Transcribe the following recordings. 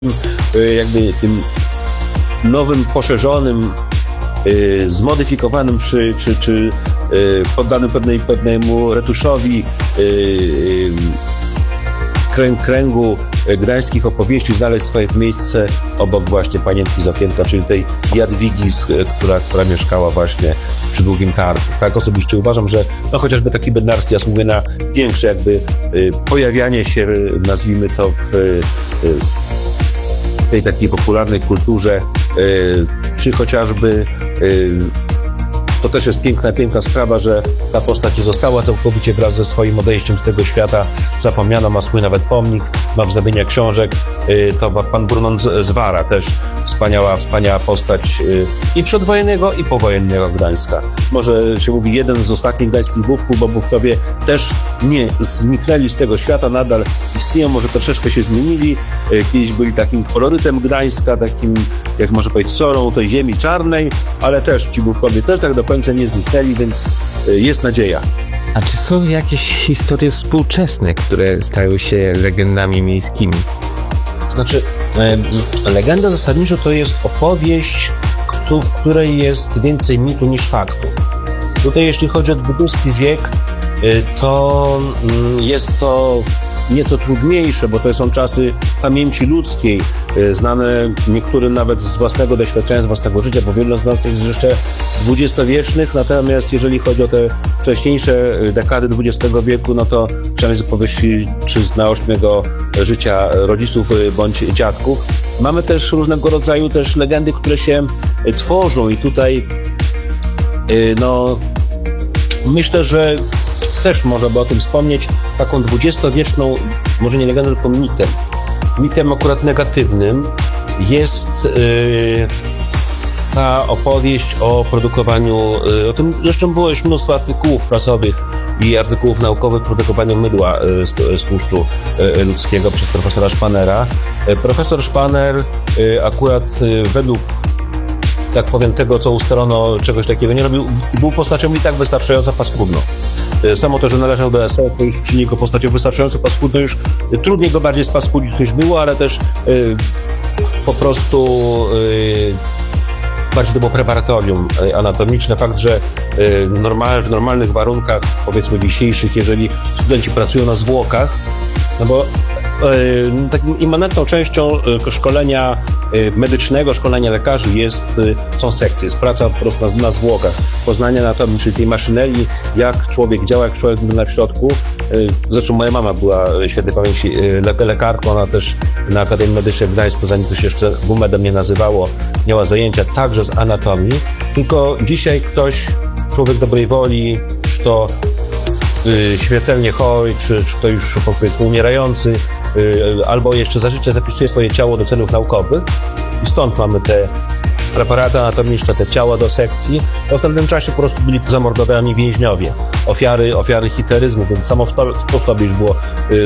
jakby tym nowym, poszerzonym, zmodyfikowanym czy poddanym pewnemu retuszowi kręgu gdańskich opowieści znaleźć swoje miejsce obok właśnie Panienki z okienka, czyli tej Jadwigi, która mieszkała właśnie przy Długim Targu. Tak osobiście uważam, że no chociażby taki Bednarski zasługuje na większe jakby pojawianie się, nazwijmy to, w tej takiej popularnej kulturze, czy chociażby to też jest piękna sprawa, że ta postać nie została całkowicie wraz ze swoim odejściem z tego świata zapomniana, ma swój nawet pomnik, ma wznowienia książek, to pan Brunon z Wara, też wspaniała postać i przedwojennego, i powojennego Gdańska. Może się mówi jeden z ostatnich gdańskich bówków, bo bówkowie też nie zniknęli z tego świata, nadal istnieją, może troszeczkę się zmienili, kiedyś byli takim kolorytem Gdańska, takim, jak można powiedzieć, sorą tej ziemi czarnej, ale też ci bówkowie też tak do końca nie zniknęli, więc jest nadzieja. A czy są jakieś historie współczesne, które stały się legendami miejskimi? To znaczy, legenda zasadniczo to jest opowieść, w której jest więcej mitu niż faktu. Tutaj jeśli chodzi o XX wiek, to jest to nieco trudniejsze, bo to są czasy pamięci ludzkiej, znane niektórym nawet z własnego doświadczenia, z własnego życia, bo wielu z nas jest jeszcze dwudziestowiecznych, natomiast jeżeli chodzi o te wcześniejsze dekady XX wieku, no to przynajmniej z opowieści czy z naocznego życia rodziców bądź dziadków. Mamy też różnego rodzaju też legendy, które się tworzą i tutaj no myślę, że też można by o tym wspomnieć, taką dwudziestowieczną, może nie legendą, tylko mitem. Mitem akurat negatywnym jest ta opowieść o produkowaniu, o tym zresztą było już mnóstwo artykułów prasowych i artykułów naukowych, produkowaniu mydła z tłuszczu ludzkiego przez profesora Szpanera. Profesor Szpaner akurat według, tak powiem, tego, co ustalono, czegoś takiego nie robił, był postacią i tak wystarczająco paskudną. Samo to, że należał do SL, to już czyni go postacią wystarczająco paskudną, już trudniej go bardziej spaskudzić niż było, ale też po prostu bardziej to było preparatorium anatomiczne. Fakt, że w normalnych warunkach, powiedzmy dzisiejszych, jeżeli studenci pracują na zwłokach, no bo taką immanentną częścią szkolenia medycznego, szkolenia lekarzy są sekcje, jest praca po prostu na zwłokach, poznanie anatomii, czyli tej maszynerii, jak człowiek działa, jak człowiek wygląda w środku. Zresztą moja mama była świętej pamięci lekarką, ona też na Akademii Medycznej w Gdańsku, zanim to się jeszcze WMED-em nie nazywało, miała zajęcia także z anatomii, tylko dzisiaj człowiek dobrej woli, czy to śmiertelnie chory, czy to już powiedzmy umierający, albo jeszcze za życia zapisuje swoje ciało do celów naukowych i stąd mamy te preparaty anatomiczne, te ciała do sekcji. W tamtym czasie po prostu byli zamordowani więźniowie, ofiary hitleryzmu, więc samo w sobie już było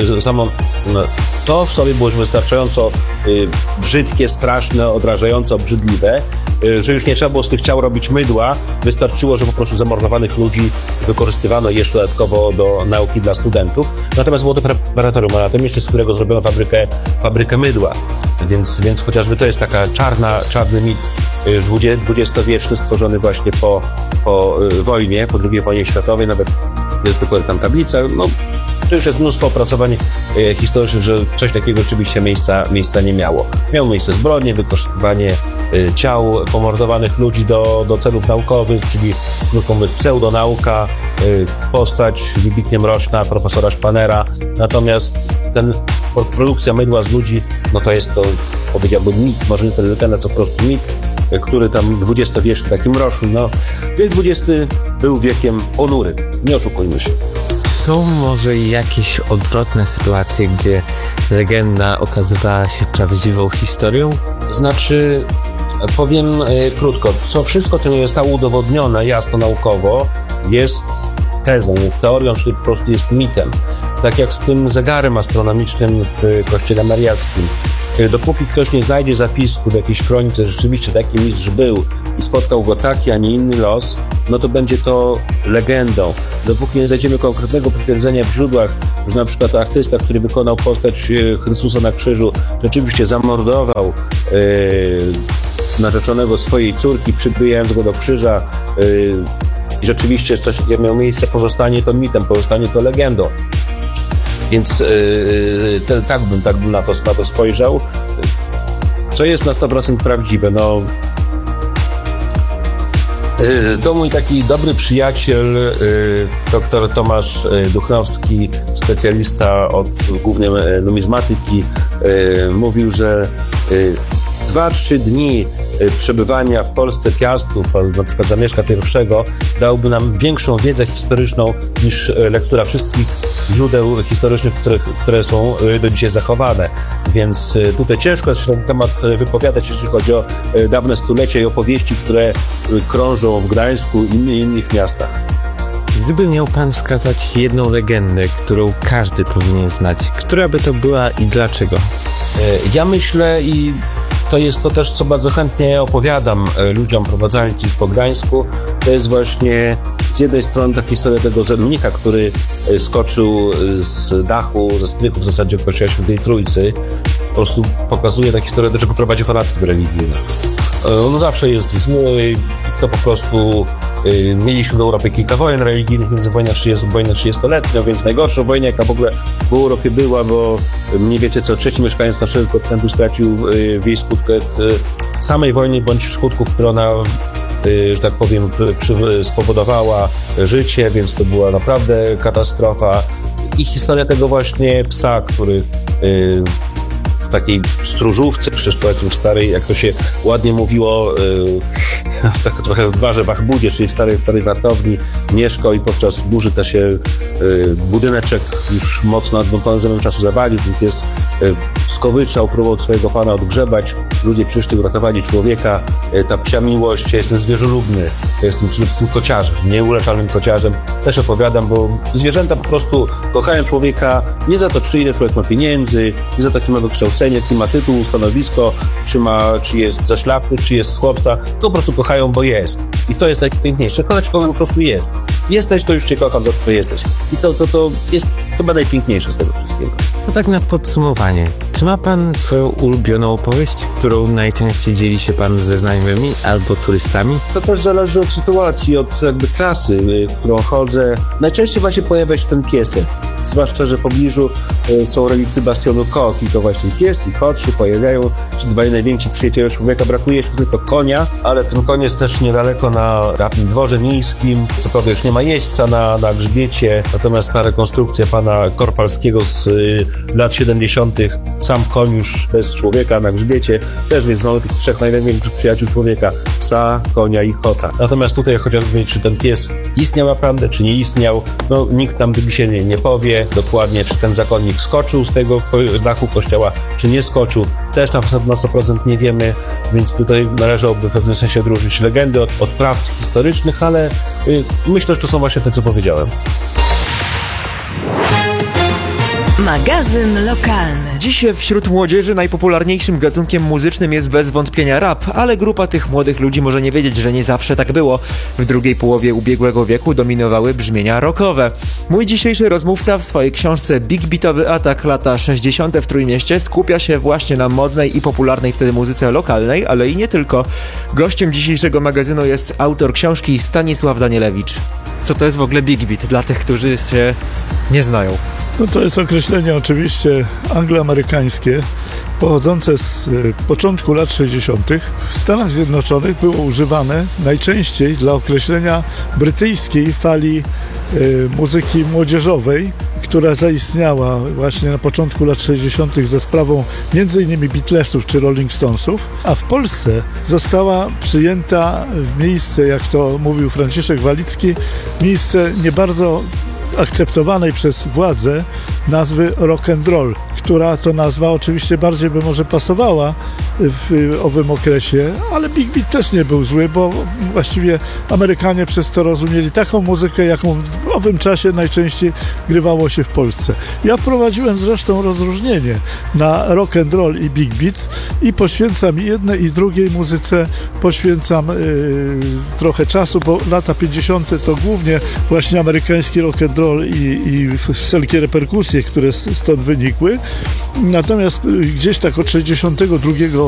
to w sobie było już wystarczająco brzydkie, straszne, odrażająco obrzydliwe, że już nie trzeba było z tych ciał robić mydła, wystarczyło, że po prostu zamordowanych ludzi wykorzystywano jeszcze dodatkowo do nauki dla studentów. Natomiast było to preparatorium anatomiczne, z którego zrobiono fabrykę mydła. Więc chociażby to jest taka czarny mit dwudziestowieczny, stworzony właśnie po wojnie, po II wojnie światowej, nawet jest dokładnie tam tablica. No, to już jest mnóstwo opracowań historycznych, że coś takiego rzeczywiście miejsca nie miało. Miało miejsce zbrodnie, wykorzystywanie ciał pomordowanych ludzi do celów naukowych, czyli krótko mówiąc pseudonauka, postać wybitnie mroczna profesora Szpanera. Natomiast produkcja mydła z ludzi, no to jest to, powiedziałbym, mit, może nie tyle legenda, co po prostu mit, który tam dwudziestowieczny, taki mroczny. No, wiek XX był wiekiem ponurym, nie oszukujmy się. Są może jakieś odwrotne sytuacje, gdzie legenda okazywała się prawdziwą historią? Znaczy, powiem krótko, wszystko, co nie zostało udowodnione jasno naukowo, jest tezą, teorią, czyli po prostu jest mitem. Tak jak z tym zegarem astronomicznym w kościele mariackim. Dopóki ktoś nie znajdzie zapisku w jakiejś kronice, że rzeczywiście taki mistrz był i spotkał go taki, a nie inny los, no to będzie to legendą. Dopóki nie znajdziemy konkretnego potwierdzenia w źródłach, że na przykład artysta, który wykonał postać Chrystusa na krzyżu, rzeczywiście zamordował narzeczonego swojej córki, przybijając go do krzyża, i rzeczywiście coś takiego miało miejsce, pozostanie to mitem, pozostanie to legendą. Więc tak bym na to spojrzał. Co jest na 100% prawdziwe? No, to mój taki dobry przyjaciel, dr Tomasz Duchnowski, specjalista od głównie numizmatyki, mówił, że 2-3 dni przebywania w Polsce Piastów, na przykład Zamieszka I, dałby nam większą wiedzę historyczną niż lektura wszystkich źródeł historycznych, które są do dzisiaj zachowane. Więc tutaj ciężko jest się na ten temat wypowiadać, jeśli chodzi o dawne stulecia i opowieści, które krążą w Gdańsku i innych miastach. Gdyby miał pan wskazać jedną legendę, którą każdy powinien znać, która by to była i dlaczego? Ja myślę, i to też, co bardzo chętnie opowiadam ludziom prowadzącym ich po Gdańsku, to jest właśnie z jednej strony ta historia tego urzędnika, który skoczył z dachu, ze strychu w zasadzie Kościoła Świętej Trójcy. Po prostu pokazuje ta historia, do czego prowadzi fanatyzm religijny. On zawsze jest zły i to po prostu... Mieliśmy w Europie kilka wojen religijnych, między wojną 30-letnią, więc najgorsza wojna, jaka w ogóle w Europie była, bo mniej więcej co trzeci mieszkaniec naszego kontynentu stracił w jej skutek samej wojny, bądź skutków, które ona, że tak powiem, spowodowała życie, więc to była naprawdę katastrofa. I historia tego właśnie psa, który w takiej stróżówce, czy powiedzmy w starej, jak to się ładnie mówiło, tak trochę w Wachbudzie, czyli w starej wartowni mieszkał i podczas burzy też się budyneczek już mocno odmontowany za czasu zawalił. Ten pies skowyczał, próbował swojego pana odgrzebać. Ludzie przyszli, uratowali człowieka. Ta psia miłość, ja jestem zwierzolubny, ja jestem przede wszystkim kociarzem, nieuleczalnym kociarzem. Też opowiadam, bo zwierzęta po prostu kochają człowieka nie za to, czy ile człowiek ma pieniędzy, nie za to, jaki ma wykształcenie, jaki ma tytuł, stanowisko, czy jest ze szlachty, czy jest z chłopca, to po prostu kochają, bo jest. I to jest najpiękniejsze. Kochać kogo po prostu jest. Jesteś, to już cię kocham za to, co jesteś. I to jest chyba najpiękniejsze z tego wszystkiego. To tak na podsumowanie. Czy ma pan swoją ulubioną opowieść, którą najczęściej dzieli się pan ze znajomymi albo turystami? To też zależy od sytuacji, od jakby trasy, którą chodzę. Najczęściej właśnie pojawia się ten piesek. Zwłaszcza, że w pobliżu są relikty bastionu Koch i to właśnie pies i kot się pojawiają, ci dwaj najwięksi przyjaciele człowieka. Brakuje jeszcze tylko konia, ale ten koń jest też niedaleko na dworze miejskim. Co prawda już nie ma jeźdźca na grzbiecie, natomiast ta rekonstrukcja pana Korpalskiego z lat 70. Sam koń już bez człowieka na grzbiecie, też więc mamy tych trzech największych przyjaciół człowieka, psa, konia i kota. Natomiast tutaj chociażby czy ten pies istniał naprawdę, czy nie istniał, no nikt nam się nie powie dokładnie, czy ten zakonnik skoczył z dachu kościoła, czy nie skoczył. Też na 100% nie wiemy, więc tutaj należałoby w pewnym sensie odróżnić legendy od prawd historycznych, ale myślę, że to są właśnie te, co powiedziałem. Magazyn lokalny. Dziś wśród młodzieży najpopularniejszym gatunkiem muzycznym jest bez wątpienia rap, ale grupa tych młodych ludzi może nie wiedzieć, że nie zawsze tak było. W drugiej połowie ubiegłego wieku dominowały brzmienia rockowe. Mój dzisiejszy rozmówca w swojej książce Big Beatowy Atak lata 60. w Trójmieście skupia się właśnie na modnej i popularnej wtedy muzyce lokalnej, ale i nie tylko. Gościem dzisiejszego magazynu jest autor książki Stanisław Danielewicz. Co to jest w ogóle Big Beat dla tych, którzy się nie znają? No to jest określenie oczywiście angloamerykańskie, pochodzące z początku lat 60. W Stanach Zjednoczonych było używane najczęściej dla określenia brytyjskiej fali muzyki młodzieżowej, która zaistniała właśnie na początku lat 60. za sprawą m.in. Beatlesów czy Rolling Stonesów, a w Polsce została przyjęta w miejsce, jak to mówił Franciszek Walicki, miejsce nie bardzo akceptowanej przez władze nazwy rock and roll, która to nazwa oczywiście bardziej by może pasowała w owym okresie, ale Big Beat też nie był zły, bo właściwie Amerykanie przez to rozumieli taką muzykę, jaką w owym czasie najczęściej grywało się w Polsce. Ja prowadziłem zresztą rozróżnienie na rock and roll i Big Beat i poświęcam jednej i drugiej muzyce, poświęcam trochę czasu, bo lata 50. to głównie właśnie amerykański rock and roll i wszelkie reperkusje, które stąd wynikły. Natomiast gdzieś tak od 62